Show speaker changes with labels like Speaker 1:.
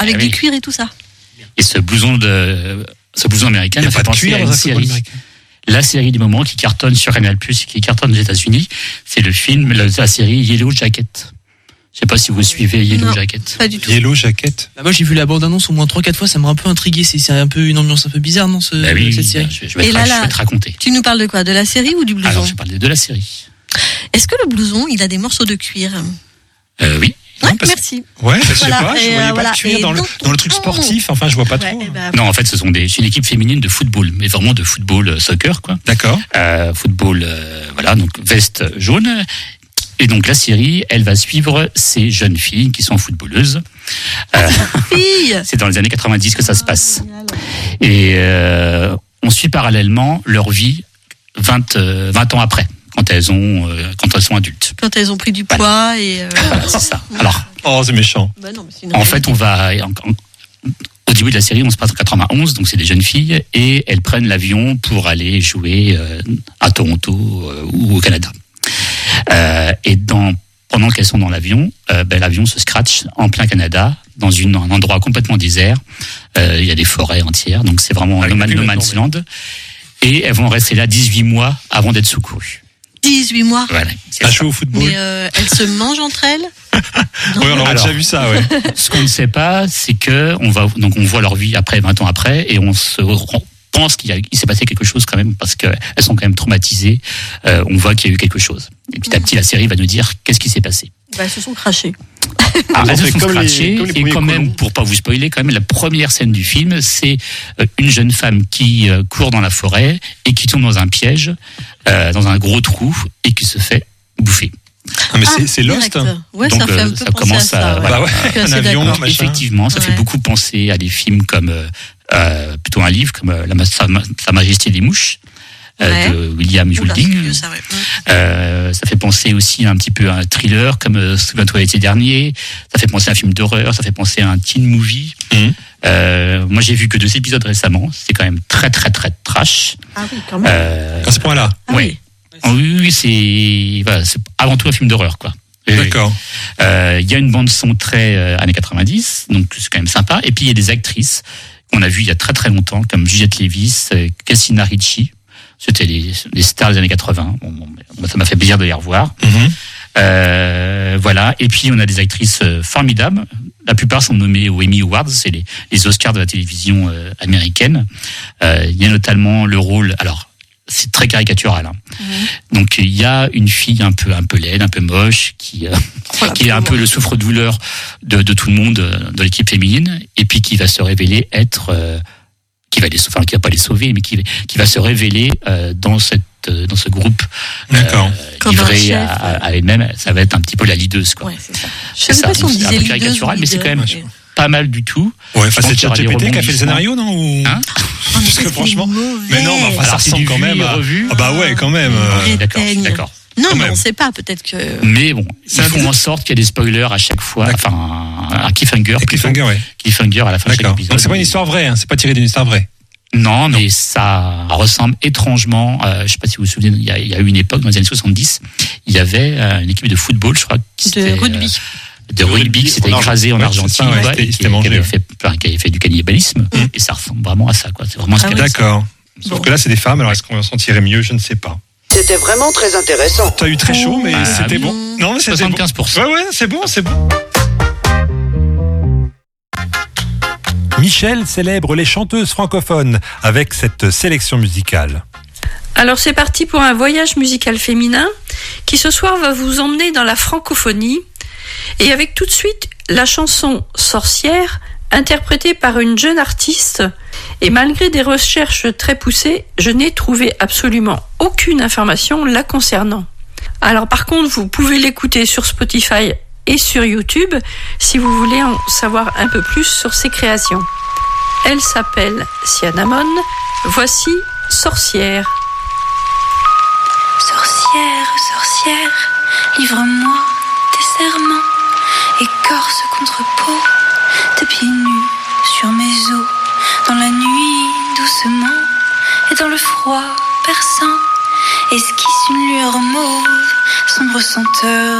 Speaker 1: avec du cuir et tout ça.
Speaker 2: Et ce blouson américain m'a fait penser à une série. La série du moment qui cartonne sur Canal+, qui cartonne aux États-Unis, c'est le film, la série Yellow Jacket. Je sais pas si vous suivez Yellow Jacket.
Speaker 1: Pas du tout.
Speaker 3: Yellow Jacket.
Speaker 4: Moi j'ai vu la bande-annonce au moins 3-4 fois, ça m'a un peu intrigué. C'est un peu une ambiance un peu bizarre, non, cette série.
Speaker 2: Je vais te raconter.
Speaker 1: Tu nous parles de quoi? De la série ou du blouson?
Speaker 2: Alors je parle de la série.
Speaker 1: Est-ce que le blouson, il a des morceaux de cuir?
Speaker 2: Oui.
Speaker 1: Ouais, merci.
Speaker 3: Ouais, je sais pas, je voyais pas de cuir dans le truc sportif, enfin je vois pas trop.
Speaker 2: Non, en fait, c'est une équipe féminine de football, mais vraiment de football soccer, quoi.
Speaker 3: D'accord.
Speaker 2: Football, donc veste jaune. Et donc la série, elle va suivre ces jeunes filles qui sont footballeuses. C'est dans les années 90 que ça se passe. Et on suit parallèlement leur vie 20 ans après. Quand elles sont adultes.
Speaker 1: Quand elles ont pris du poids et...
Speaker 2: Voilà, c'est ça. Alors,
Speaker 3: c'est méchant.
Speaker 1: Bah non,
Speaker 2: en fait, au début de la série, on se passe en 91, donc c'est des jeunes filles, et elles prennent l'avion pour aller jouer à Toronto ou au Canada. Et pendant qu'elles sont dans l'avion, l'avion se scratch en plein Canada, dans un endroit complètement désert. Il y a des forêts entières, donc c'est vraiment no man's land. Et elles vont rester là 18 mois avant d'être secourues.
Speaker 1: 18 mois.
Speaker 2: Voilà.
Speaker 3: À jouer au football.
Speaker 1: Mais elles se mangent entre elles?
Speaker 3: Oui, on aurait déjà vu ça, ouais.
Speaker 2: Ce qu'on ne sait pas, c'est que on voit leur vie 20 ans après, et on pense qu'il s'est passé quelque chose quand même, parce qu'elles sont quand même traumatisées. On voit qu'il y a eu quelque chose. Et petit à petit, la série va nous dire qu'est-ce qui s'est passé.
Speaker 1: Elles se sont crachées.
Speaker 2: Elles se sont crachées, et quand même, pour pas vous spoiler, quand même, la première scène du film, c'est une jeune femme qui court dans la forêt et qui tombe dans un piège, dans un gros trou, et qui se fait bouffer.
Speaker 3: Mais c'est Lost.
Speaker 1: Ouais,
Speaker 2: donc
Speaker 1: ça
Speaker 2: commence à
Speaker 3: un avion, machin.
Speaker 2: Effectivement, ça fait beaucoup penser à des films comme plutôt un livre comme Sa Majesté des mouches de William Goulding. Ça fait penser aussi un petit peu à un thriller comme Souviens-toi l'été dernier. Ça fait penser à un film d'horreur. Ça fait penser à un teen movie. Moi, j'ai vu que 2 épisodes récemment. C'est quand même très très très trash.
Speaker 1: Ah oui, quand même.
Speaker 3: À ce point-là.
Speaker 2: Oui. Oui, c'est avant tout un film d'horreur, quoi.
Speaker 3: D'accord.
Speaker 2: Il y a une bande son très années 90, donc c'est quand même sympa. Et puis il y a des actrices qu'on a vues il y a très très longtemps, comme Juliette Lewis, Christina Ricci. C'était les stars des années 80. Moi, ça m'a fait plaisir de les revoir. Voilà. Et puis on a des actrices formidables. La plupart sont nommées aux Emmy Awards, c'est les Oscars de la télévision américaine. Il y a notamment le rôle. Alors, c'est très caricatural. Donc il y a une fille un peu laide, un peu moche, qui est un peu le souffre-douleur de tout le monde de l'équipe féminine, et puis qui va se révéler être qui va pas les sauver, mais qui va se révéler dans ce groupe livré à elle-même. Ça va être un petit peu la leaduse, quoi.
Speaker 1: Ouais, c'est ça. Je sais pas si on disait
Speaker 2: un peu caricatural, mais c'est quand même pas mal du tout.
Speaker 3: Ouais, c'est ChatGPT qui a fait le scénario, non? Ou... Parce que franchement, mais non, ça ressemble quand même à... bah ouais, quand même.
Speaker 2: D'accord.
Speaker 1: Non, mais on sait pas, peut-être que...
Speaker 2: Mais bon, ils font en sorte qu'il y a des spoilers à chaque fois, enfin, un cliffhanger.
Speaker 3: Cliffhanger à
Speaker 2: la fin de chaque épisode.
Speaker 3: Donc c'est pas une histoire vraie, c'est pas tiré d'une histoire vraie.
Speaker 2: Non, mais ça ressemble étrangement, je sais pas si vous vous souvenez, il y a eu une époque, dans les années 70, il y avait une équipe de football, je crois, de rugby qui s'était écrasé en Argentine, qui avait fait du cannibalisme, et ça ressemble vraiment à ça, quoi. C'est vraiment
Speaker 3: D'accord. Sauf que là, c'est des femmes, alors est-ce qu'on va s'en tirer mieux? Je ne sais pas.
Speaker 5: C'était vraiment très intéressant.
Speaker 3: T'as eu très chaud, mais c'était bon. Non, mais c'était
Speaker 2: 75%.
Speaker 3: Bon. Ouais, c'est bon. Michel célèbre les chanteuses francophones avec cette sélection musicale.
Speaker 6: Alors c'est parti pour un voyage musical féminin qui ce soir va vous emmener dans la francophonie, et avec tout de suite la chanson Sorcière, interprétée par une jeune artiste. Et malgré des recherches très poussées, je n'ai trouvé absolument aucune information la concernant. Alors par contre, vous pouvez l'écouter sur Spotify et sur YouTube si vous voulez en savoir un peu plus sur ses créations. Elle s'appelle Cinnamon. Voici Sorcière.
Speaker 7: Sorcière, sorcière, livre-moi tes serments, écorce contre peau, tes pieds nus sur mes os, dans la nuit doucement, et dans le froid perçant, esquisse une lueur mauve, sombre senteur